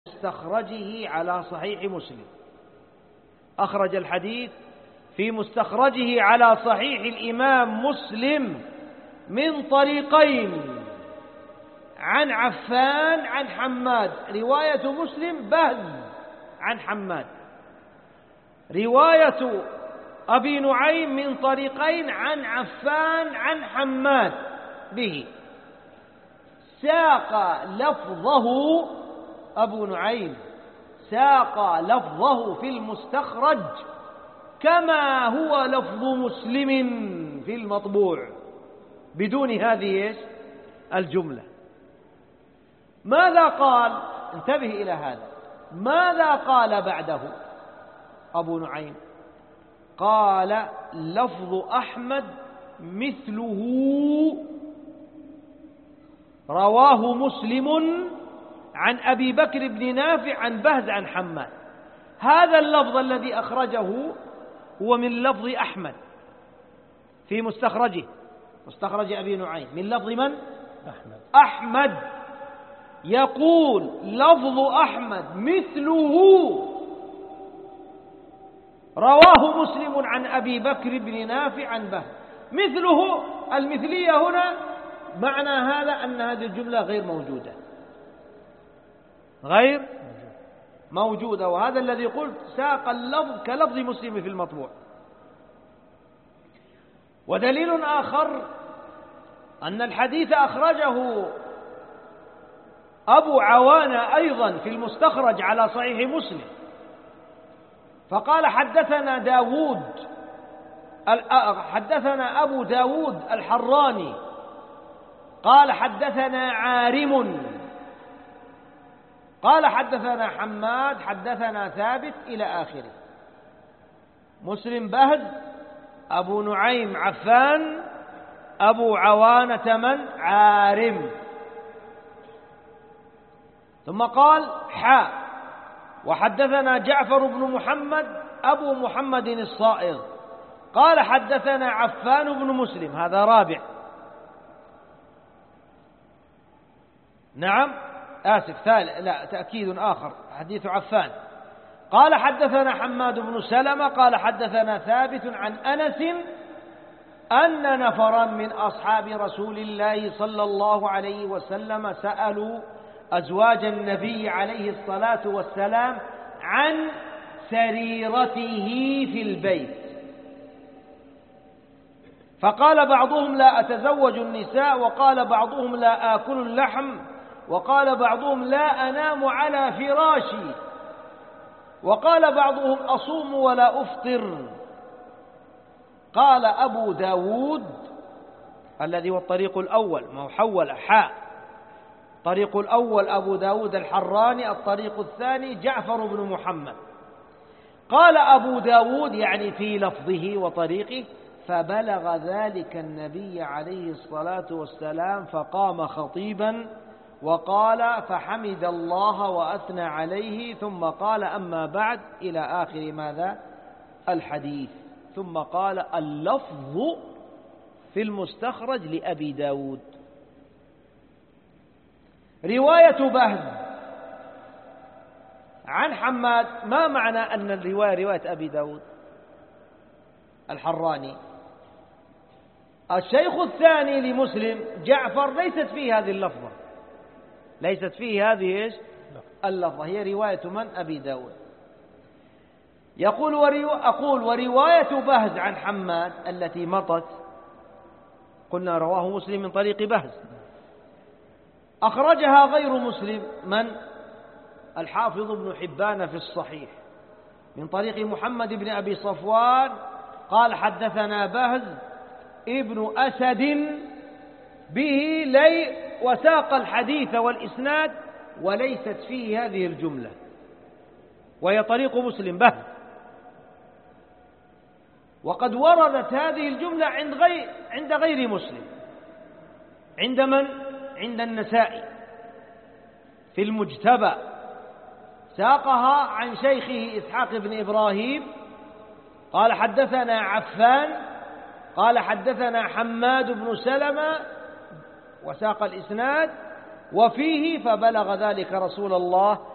مستخرجه على صحيح مسلم. أخرج الحديث في مستخرجه على صحيح الإمام مسلم من طريقين عن عفان عن حماد. رواية مسلم بهز عن حماد، رواية أبي نعيم من طريقين عن عفان عن حماد به. ساق لفظه أبو نعيم، ساق لفظه في المستخرج كما هو لفظ مسلم في المطبوع بدون هذه الجملة. ماذا قال؟ انتبه إلى هذا. ماذا قال بعده أبو نعيم؟ قال لفظ أحمد مثله رواه مسلم عن أبي بكر بن نافع عن بهز عن حماد. هذا اللفظ الذي أخرجه هو من لفظ أحمد في مستخرجه، مستخرج أبي نعيم، من لفظ من؟ أحمد. يقول لفظ أحمد مثله رواه مسلم عن أبي بكر بن نافع عن بهز. مثله، المثلية هنا معنى هذا أن هذه الجملة غير موجودة، غير موجودة. وهذا الذي قلت ساق اللفظ كلفظ مسلم في المطبوع. ودليل آخر أن الحديث أخرجه أبو عوانة أيضا في المستخرج على صحيح مسلم، فقال حدثنا داود، حدثنا أبو داود الحراني قال حدثنا عارم قال حدثنا حماد حدثنا ثابت إلى آخره. مسلم بهز، أبو نعيم عفان، أبو عوانة من؟ عارم. ثم قال حاء وحدثنا جعفر بن محمد أبو محمد الصائغ قال حدثنا عفان بن مسلم، هذا رابع. نعم آسف ثالث، لا تأكيد آخر، حديث عفان. قال حدثنا حماد بن سلمة قال حدثنا ثابت عن أنس أن نفرا من أصحاب رسول الله صلى الله عليه وسلم سألوا أزواج النبي عليه الصلاة والسلام عن سريرته في البيت، فقال بعضهم لا أتزوج النساء، وقال بعضهم لا آكل اللحم، وقال بعضهم لا أنام على فراشي، وقال بعضهم أصوم ولا أفطر. قال أبو داود الذي هو الطريق الأول، ما هو حول حاء، الطريق الأول أبو داود الحراني، الطريق الثاني جعفر بن محمد. قال أبو داود يعني في لفظه وطريقه فبلغ ذلك النبي عليه الصلاة والسلام فقام خطيبا وقال فحمد الله وأثنى عليه ثم قال أما بعد إلى آخر ماذا؟ الحديث. ثم قال اللفظ في المستخرج لأبي داود. رواية بهز عن حماد، ما معنى أن الرواية رواية أبي داود الحراني؟ الشيخ الثاني لمسلم جعفر ليست فيه هذه اللفظة، ليست فيه هذه اللفظة، هي رواية من؟ أبي داود. يقول أقول ورواية بهز عن حماد التي مضت قلنا رواه مسلم من طريق بهز، أخرجها غير مسلم من؟ الحافظ ابن حبان في الصحيح من طريق محمد بن أبي صفوان قال حدثنا بهز ابن أسد به لي، وساق الحديث والإسناد وليست فيه هذه الجملة، وهي طريق مسلم بهز. وقد وردت هذه الجملة عند غير مسلم، عند من؟ عند النسائي في المجتبى، ساقها عن شيخه إسحاق بن إبراهيم قال حدثنا عفان قال حدثنا حماد بن سلمة، وساق الإسناد وفيه فبلغ ذلك رسول الله